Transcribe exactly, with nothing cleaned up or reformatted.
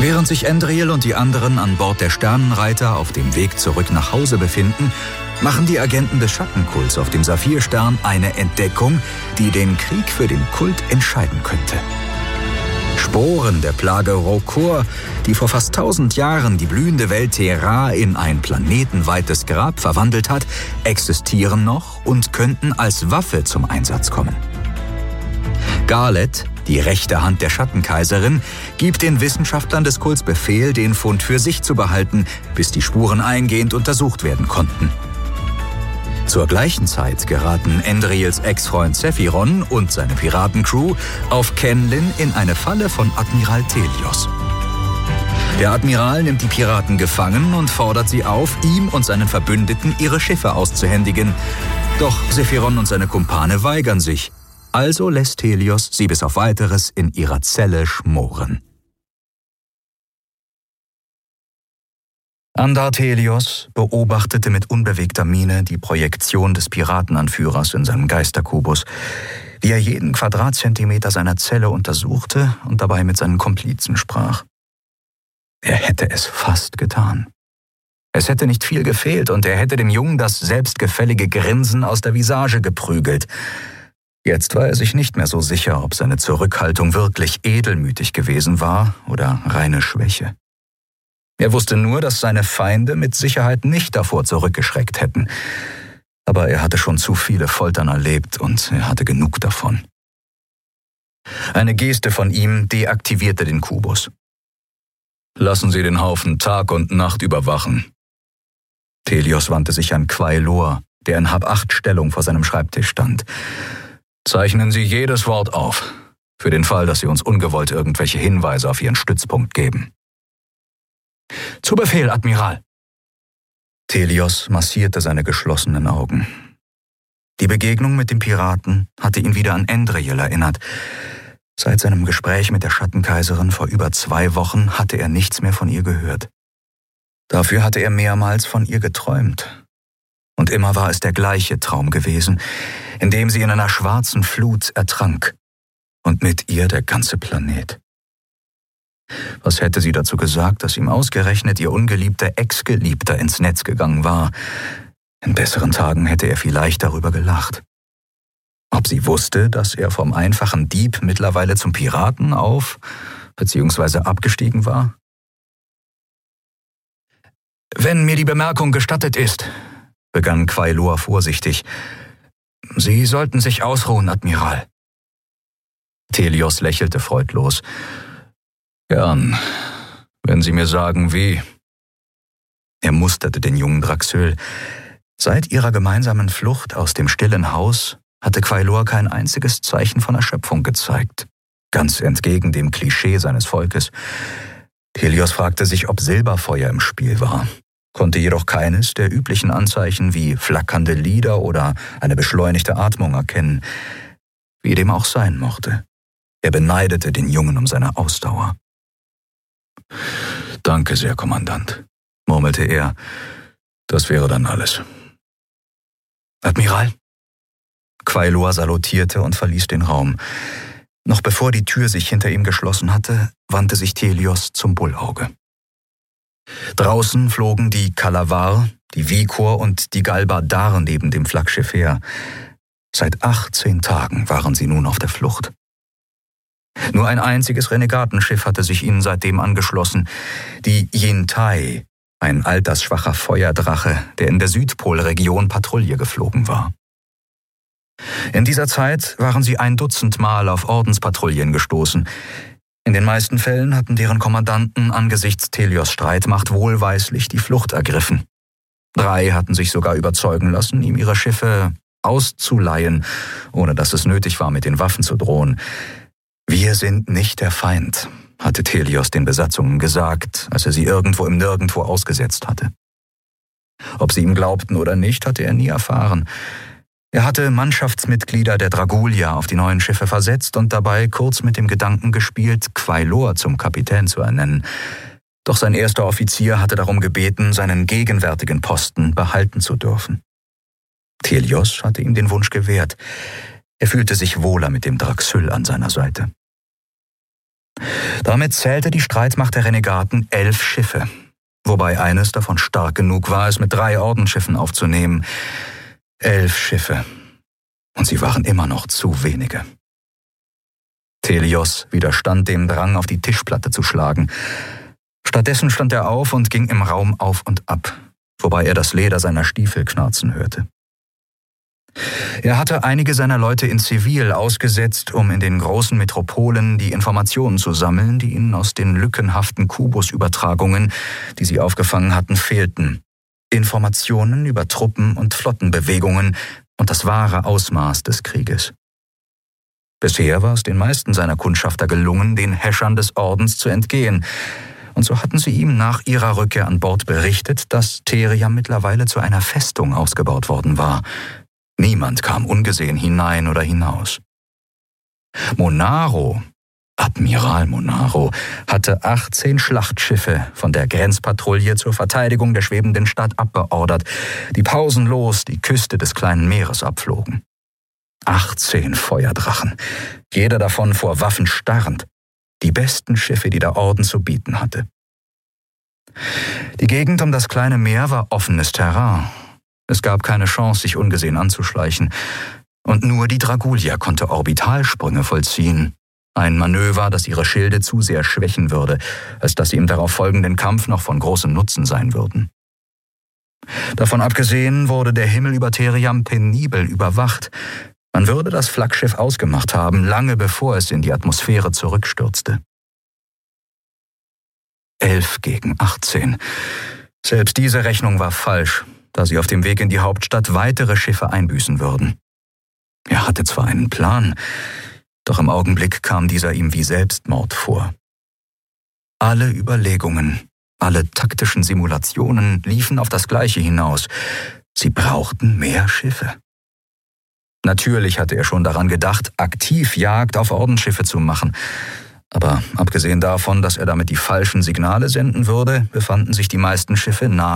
Während sich Andriel und die anderen an Bord der Sternenreiter auf dem Weg zurück nach Hause befinden, machen die Agenten des Schattenkults auf dem Saphirstern eine Entdeckung, die den Krieg für den Kult entscheiden könnte. Sporen der Plage Rokor, die vor fast tausend Jahren die blühende Welt Terra in ein planetenweites Grab verwandelt hat, existieren noch und könnten als Waffe zum Einsatz kommen. Garlet, die rechte Hand der Schattenkaiserin, gibt den Wissenschaftlern des Kults Befehl, den Fund für sich zu behalten, bis die Spuren eingehend untersucht werden konnten. Zur gleichen Zeit geraten Andriels Ex-Freund Sephiron und seine Piratencrew auf Kenlin in eine Falle von Admiral Thelios. Der Admiral nimmt die Piraten gefangen und fordert sie auf, ihm und seinen Verbündeten ihre Schiffe auszuhändigen. Doch Sephiron und seine Kumpane weigern sich. Also lässt Thelios sie bis auf Weiteres in ihrer Zelle schmoren. Andar Thelios beobachtete mit unbewegter Miene die Projektion des Piratenanführers in seinem Geisterkubus, wie er jeden Quadratzentimeter seiner Zelle untersuchte und dabei mit seinen Komplizen sprach. Er hätte es fast getan. Es hätte nicht viel gefehlt und er hätte dem Jungen das selbstgefällige Grinsen aus der Visage geprügelt. Jetzt war er sich nicht mehr so sicher, ob seine Zurückhaltung wirklich edelmütig gewesen war oder reine Schwäche. Er wusste nur, dass seine Feinde mit Sicherheit nicht davor zurückgeschreckt hätten. Aber er hatte schon zu viele Foltern erlebt und er hatte genug davon. Eine Geste von ihm deaktivierte den Kubus. »Lassen Sie den Haufen Tag und Nacht überwachen.« Thelios wandte sich an Quailor, der in Hab-Acht-Stellung vor seinem Schreibtisch stand. »Zeichnen Sie jedes Wort auf, für den Fall, dass Sie uns ungewollt irgendwelche Hinweise auf Ihren Stützpunkt geben.« »Zu Befehl, Admiral!« Thelios massierte seine geschlossenen Augen. Die Begegnung mit dem Piraten hatte ihn wieder an Andriel erinnert. Seit seinem Gespräch mit der Schattenkaiserin vor über zwei Wochen hatte er nichts mehr von ihr gehört. Dafür hatte er mehrmals von ihr geträumt. Und immer war es der gleiche Traum gewesen, in dem sie in einer schwarzen Flut ertrank. Und mit ihr der ganze Planet. Was hätte sie dazu gesagt, dass ihm ausgerechnet ihr ungeliebter Ex-Geliebter ins Netz gegangen war? In besseren Tagen hätte er vielleicht darüber gelacht. Ob sie wusste, dass er vom einfachen Dieb mittlerweile zum Piraten auf- bzw. abgestiegen war? »Wenn mir die Bemerkung gestattet ist«, begann Quailor vorsichtig, »Sie sollten sich ausruhen, Admiral.« Thelios lächelte freudlos. »Gern, wenn Sie mir sagen, wie.« Er musterte den jungen Draxyl. Seit ihrer gemeinsamen Flucht aus dem stillen Haus hatte Quailor kein einziges Zeichen von Erschöpfung gezeigt, ganz entgegen dem Klischee seines Volkes. Thelios fragte sich, ob Silberfeuer im Spiel war, konnte jedoch keines der üblichen Anzeichen wie flackernde Lider oder eine beschleunigte Atmung erkennen. Wie dem auch sein mochte. Er beneidete den Jungen um seine Ausdauer. »Danke sehr, Kommandant«, murmelte er. »Das wäre dann alles.« »Admiral?« Quailor salutierte und verließ den Raum. Noch bevor die Tür sich hinter ihm geschlossen hatte, wandte sich Thelios zum Bullauge. Draußen flogen die Kalavar, die Vikor und die Galbadar neben dem Flaggschiff her. Seit achtzehn Tagen waren sie nun auf der Flucht. Nur ein einziges Renegatenschiff hatte sich ihnen seitdem angeschlossen, die Yin-Tai, ein altersschwacher Feuerdrache, der in der Südpolregion Patrouille geflogen war. In dieser Zeit waren sie ein Dutzend Mal auf Ordenspatrouillen gestoßen. In den meisten Fällen hatten deren Kommandanten angesichts Thelios' Streitmacht wohlweislich die Flucht ergriffen. Drei hatten sich sogar überzeugen lassen, ihm ihre Schiffe auszuleihen, ohne dass es nötig war, mit den Waffen zu drohen. »Wir sind nicht der Feind«, hatte Thelios den Besatzungen gesagt, als er sie irgendwo im Nirgendwo ausgesetzt hatte. Ob sie ihm glaubten oder nicht, hatte er nie erfahren. Er hatte Mannschaftsmitglieder der Dragulia auf die neuen Schiffe versetzt und dabei kurz mit dem Gedanken gespielt, Quailor zum Kapitän zu ernennen. Doch sein erster Offizier hatte darum gebeten, seinen gegenwärtigen Posten behalten zu dürfen. Thelios hatte ihm den Wunsch gewährt. Er fühlte sich wohler mit dem Draxyl an seiner Seite. Damit zählte die Streitmacht der Renegaten elf Schiffe, wobei eines davon stark genug war, es mit drei Ordensschiffen aufzunehmen. Elf Schiffe. Und sie waren immer noch zu wenige. Thelios widerstand dem Drang, auf die Tischplatte zu schlagen. Stattdessen stand er auf und ging im Raum auf und ab, wobei er das Leder seiner Stiefel knarzen hörte. Er hatte einige seiner Leute in Zivil ausgesetzt, um in den großen Metropolen die Informationen zu sammeln, die ihnen aus den lückenhaften Kubus-Übertragungen, die sie aufgefangen hatten, fehlten. Informationen über Truppen- und Flottenbewegungen und das wahre Ausmaß des Krieges. Bisher war es den meisten seiner Kundschafter gelungen, den Häschern des Ordens zu entgehen, und so hatten sie ihm nach ihrer Rückkehr an Bord berichtet, dass Theria mittlerweile zu einer Festung ausgebaut worden war. Niemand kam ungesehen hinein oder hinaus. Monaro, Admiral Monaro, hatte achtzehn Schlachtschiffe von der Grenzpatrouille zur Verteidigung der schwebenden Stadt abbeordert, die pausenlos die Küste des kleinen Meeres abflogen. achtzehn Feuerdrachen, jeder davon vor Waffen starrend, die besten Schiffe, die der Orden zu bieten hatte. Die Gegend um das kleine Meer war offenes Terrain. Es gab keine Chance, sich ungesehen anzuschleichen, und nur die Dragulia konnte Orbitalsprünge vollziehen, ein Manöver, das ihre Schilde zu sehr schwächen würde, als dass sie im darauf folgenden Kampf noch von großem Nutzen sein würden. Davon abgesehen wurde der Himmel über Theriam penibel überwacht. Man würde das Flaggschiff ausgemacht haben, lange bevor es in die Atmosphäre zurückstürzte. Elf gegen achtzehn. Selbst diese Rechnung war falsch, da sie auf dem Weg in die Hauptstadt weitere Schiffe einbüßen würden. Er hatte zwar einen Plan, doch im Augenblick kam dieser ihm wie Selbstmord vor. Alle Überlegungen, alle taktischen Simulationen liefen auf das Gleiche hinaus. Sie brauchten mehr Schiffe. Natürlich hatte er schon daran gedacht, aktiv Jagd auf Ordensschiffe zu machen. Aber abgesehen davon, dass er damit die falschen Signale senden würde, befanden sich die meisten Schiffe nah